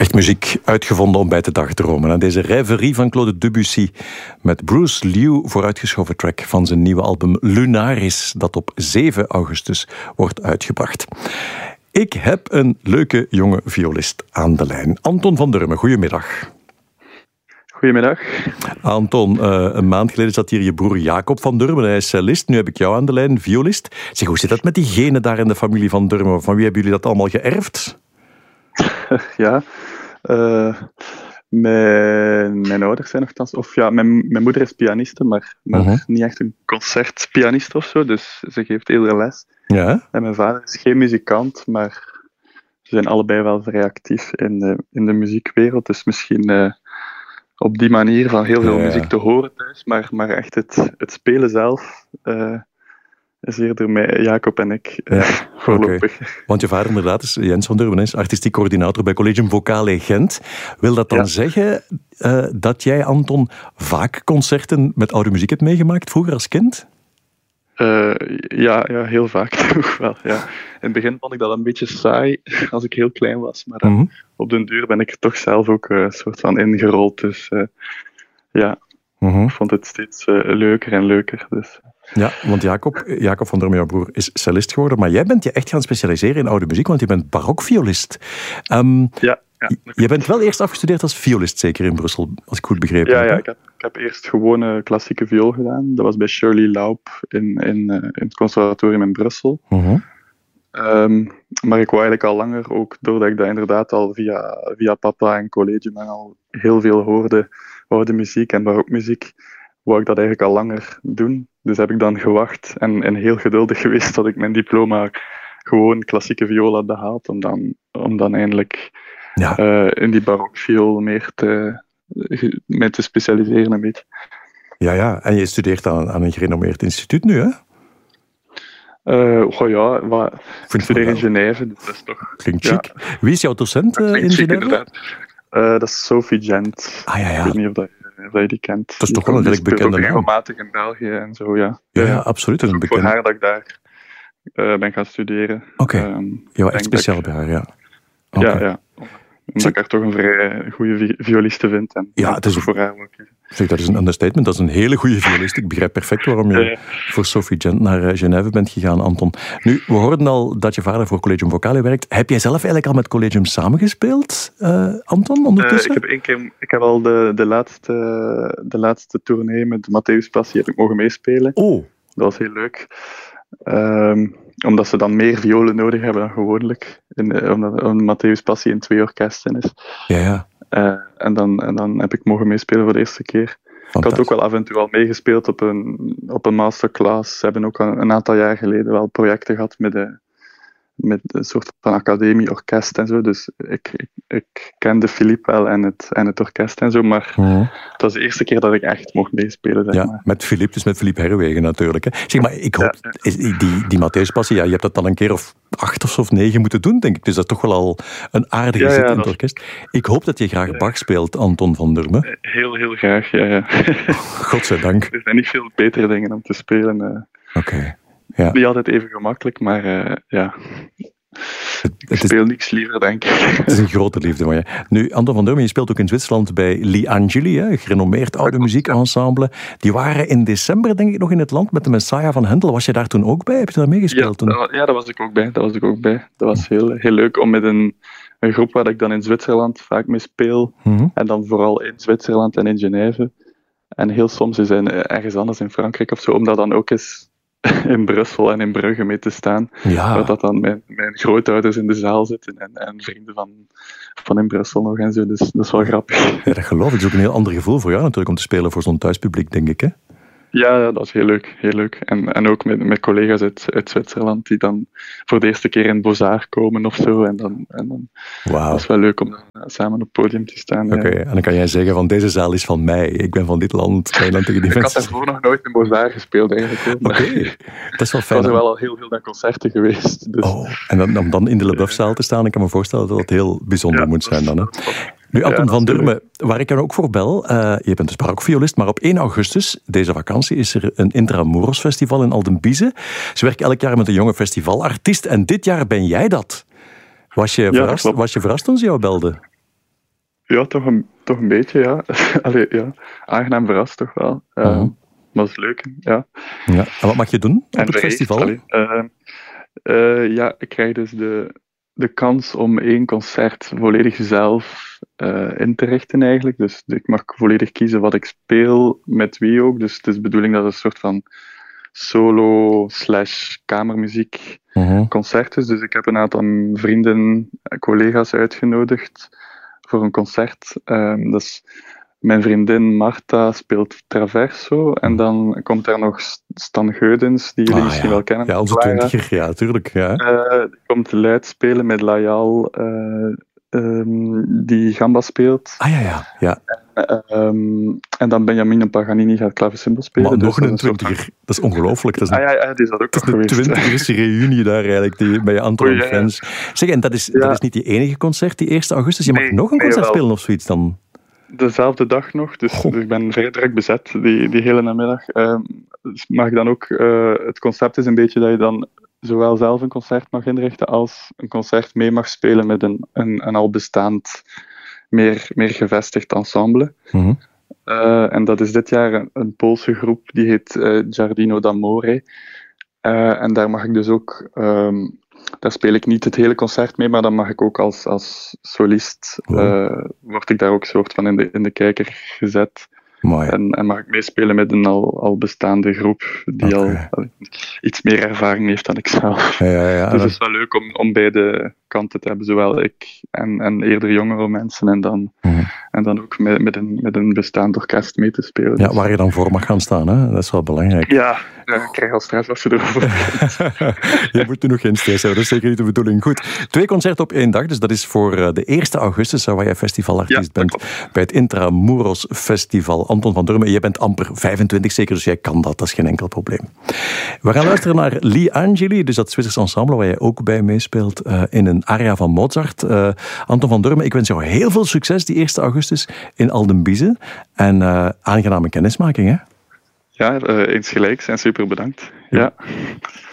Echt muziek uitgevonden om bij te dagdromen. Deze rêverie van Claude Debussy met Bruce Liu vooruitgeschoven track van zijn nieuwe album Lunaris, dat op 7 augustus wordt uitgebracht. Ik heb een leuke jonge violist aan de lijn. Anton van Durmen, goedemiddag. Goedemiddag. Anton, een maand geleden zat hier je broer Jacob van Durmen. Hij is cellist, nu heb ik jou aan de lijn, violist. Zeg, hoe zit dat met die genen daar in de familie van Durmen? Van wie hebben jullie dat allemaal geërfd? Ja, mijn ouders zijn nogthans... Of ja, mijn moeder is pianiste, maar niet echt een concertpianist of zo. Dus ze geeft eerder les. Ja? En mijn vader is geen muzikant, maar ze zijn allebei wel vrij actief in de muziekwereld. Dus misschien op die manier van heel veel muziek te horen thuis. Maar echt het spelen zelf... is eerder met Jacob en ik voorlopig. Okay. Want je vader inderdaad is Jens van Durmen, is artistiek coördinator bij Collegium Vocale Gent. Wil dat dan zeggen dat jij, Anton, vaak concerten met oude muziek hebt meegemaakt vroeger als kind? Ja, heel vaak toch wel. Ja. In het begin vond ik dat een beetje saai als ik heel klein was. Maar op den duur ben ik er toch zelf ook een soort van ingerold. Dus ik vond het steeds leuker en leuker. Dus. Ja, want Jacob van Durmen, jouw broer, is cellist geworden. Maar jij bent je echt gaan specialiseren in oude muziek, want je bent barokviolist. Je bent wel eerst afgestudeerd als violist, zeker in Brussel, als ik goed begrepen heb. Ja, ik heb eerst gewone klassieke viool gedaan. Dat was bij Shirley Laub in het conservatorium in Brussel. Maar ik wou eigenlijk al langer, ook doordat ik dat inderdaad al via papa en collegium al heel veel hoorde, oude muziek en barokmuziek, wou ik dat eigenlijk al langer doen. Dus heb ik dan gewacht en heel geduldig geweest tot ik mijn diploma gewoon klassieke viool had behaald, om dan eindelijk in die barokviool meer te specialiseren een beetje. Ja, en je studeert aan een gerenommeerd instituut nu, hè? Ik studeer in Genève, dus dat is toch... Klinkt chic. Ja. Wie is jouw docent in Genève? Dat is Sophie Gent. Ja. Ik weet niet of je die kent. Dat is toch wel een redelijk bekende naam. Regelmatig in België en zo, ja. Ja, absoluut. Dat is een bekende. Voor haar dat ik daar ben gaan studeren. Oké. Echt speciaal bij haar, ja. Okay. Ja. Omdat ik haar toch een vrij goede violiste vind. En het is voor haar ook. Zeg, dat is een understatement. Dat is een hele goede violist. Ik begrijp perfect waarom je voor Sophie Gent naar Genève bent gegaan, Anton. Nu, we hoorden al dat je vader voor Collegium Vocale werkt. Heb jij zelf eigenlijk al met Collegium samengespeeld, Anton, ondertussen? Ik heb al de laatste tournee met de Matthäus Passie heb ik mogen meespelen. Oh. Dat was heel leuk. Omdat ze dan meer violen nodig hebben dan gewoonlijk. Omdat Matthäus Passie in 2 orkesten is. Ja. En dan heb ik mogen meespelen voor de eerste keer. Ik had ook wel af en toe al meegespeeld op een masterclass. Ze hebben ook een aantal jaar geleden wel projecten gehad met een soort van academie-orkest en zo. Dus ik kende Philippe wel en het orkest en zo, maar het was de eerste keer dat ik echt mocht meespelen. Zeg maar. Met Philippe Herrewegen natuurlijk. Hè. Zeg maar, ik hoop, die Matthäus Passie, je hebt dat dan een keer of 8 of 9 moeten doen, denk ik. Dus dat is toch wel al een aardige zit in het orkest. Ik hoop dat je graag Bach speelt, Anton van Durmen. Heel, heel graag, ja. Godzijdank. Er zijn niet veel betere dingen om te spelen. Oké. Ja. Niet altijd even gemakkelijk, maar ik speel niks liever, denk ik. Het is een grote liefde van je. Nu, Anton van Durmen, je speelt ook in Zwitserland bij Li Angeli, een gerenommeerd oude muziekensemble. Die waren in december, denk ik, nog in het land met de Messiah van Händel. Was je daar toen ook bij? Heb je daar meegespeeld toen? Ja, daar was ik ook bij. Dat was heel, heel leuk om met een groep waar ik dan in Zwitserland vaak mee speel. En dan vooral in Zwitserland en in Genève. En heel soms is ergens anders in Frankrijk of zo, om dat dan ook eens in Brussel en in Brugge mee te staan. Ja. Waar dat dan mijn grootouders in de zaal zitten en vrienden van in Brussel nog en zo. Dus dat is wel grappig. Ja, dat geloof ik. Het is ook een heel ander gevoel voor jou natuurlijk om te spelen voor zo'n thuispubliek, denk ik, hè? Ja, dat is heel leuk. Heel leuk. En ook met collega's uit Zwitserland die dan voor de eerste keer in Beaux-Arts komen of zo. En dan dat is wel leuk om samen op het podium te staan. Oké, en dan kan jij zeggen van deze zaal is van mij. Ik ben van dit land. Kan je dan tegen die ik had daarvoor nog nooit in Beaux-Arts gespeeld eigenlijk. Oké, dat is wel fijn. Ik was er wel al heel veel naar concerten geweest. Dus. En om dan in de Le Boeuf-zaal te staan, ik kan me voorstellen dat dat heel bijzonder moet zijn dan. Hè? Nu, Anton van Durmen, waar ik jou ook voor bel, je bent dus barokviolist, maar op 1 augustus, deze vakantie, is er een Intramuros festival in Aldenbize. Ze werken elk jaar met een jonge festivalartiest en dit jaar ben jij dat. Was je verrast toen ze jou belden? Ja, toch een beetje, ja. Allee, ja. Aangenaam verrast toch wel. Maar dat is leuk, ja. Ja. En wat mag je doen op het festival? Ja, ik krijg dus de kans om 1 concert volledig zelf in te richten eigenlijk. Dus ik mag volledig kiezen wat ik speel, met wie ook. Dus het is de bedoeling dat het een soort van solo/kamermuziek concert is. Dus ik heb een aantal vrienden, collega's uitgenodigd voor een concert. Dus mijn vriendin Marta speelt Traverso. En dan komt daar nog Stan Geudens, die jullie misschien wel kennen. Ja, onze 20er, ja, natuurlijk. Ja. Die komt luid spelen met Layal, die gamba speelt. Ja. En dan Benjamin Paganini gaat klaversymbol spelen. Maar dus nog een 20er. Dat is ongelooflijk. Dat is die is dat ook nog geweest. De 20e reunie daar eigenlijk, bij Anton Fans. Zeg, en dat is niet die enige concert, die 1 augustus. Je mag nog een concert spelen of zoiets dan? Dezelfde dag nog, dus ik ben vrij druk bezet die hele namiddag. Mag ik dan ook, het concept is een beetje dat je dan zowel zelf een concert mag inrichten als een concert mee mag spelen met een al bestaand, meer gevestigd ensemble. En dat is dit jaar een Poolse groep, die heet Giardino d'Amore. En daar mag ik dus ook... daar speel ik niet het hele concert mee, maar dan mag ik ook als solist, word ik daar ook soort van in de kijker gezet. Mooi. En mag ik meespelen met een al bestaande groep die al iets meer ervaring heeft dan ik zelf. Ja, dus het is wel leuk om beide kanten te hebben, zowel ik en eerder jongere mensen en dan ook met een bestaand orkest mee te spelen. Ja, waar je dan voor mag gaan staan, hè? Dat is wel belangrijk. Ja, ik krijg al stress als je erover begint. Je moet er nog geen stress hebben, dat is zeker niet de bedoeling. Goed, 2 concerten op 1 dag, dus dat is voor de 1 augustus, waar jij festivalartiest bent, bij het Intramuros Festival. Anton van Durmen, jij bent amper 25 zeker, dus jij kan dat is geen enkel probleem. We gaan luisteren naar Lee Angeli, dus dat Zwitsers ensemble waar jij ook bij meespeelt, in een aria van Mozart. Anton van Durmen, ik wens jou heel veel succes die 1 augustus in Aldenbize en aangename kennismaking, hè? Ja, eens gelijks en super bedankt. Ja.